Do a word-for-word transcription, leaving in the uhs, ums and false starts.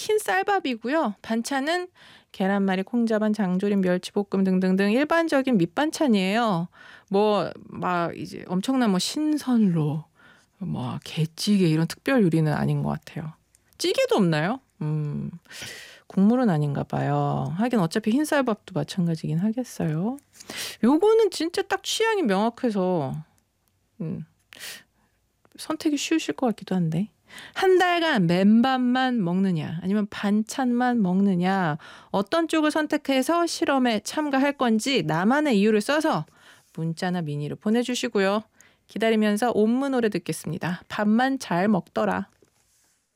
흰 쌀밥이고요. 반찬은 계란말이, 콩자반, 장조림, 멸치볶음 등등등 일반적인 밑반찬이에요. 뭐 막 이제 엄청난 뭐 신선로, 뭐 게찌개 이런 특별 요리는 아닌 것 같아요. 찌개도 없나요? 음, 국물은 아닌가 봐요. 하긴 어차피 흰쌀밥도 마찬가지긴 하겠어요. 요거는 진짜 딱 취향이 명확해서 음, 선택이 쉬우실 것 같기도 한데. 한 달간 맨밥만 먹느냐 아니면 반찬만 먹느냐, 어떤 쪽을 선택해서 실험에 참가할 건지 나만의 이유를 써서 문자나 미니로 보내주시고요. 기다리면서 옴무 노래 듣겠습니다. 밥만 잘 먹더라.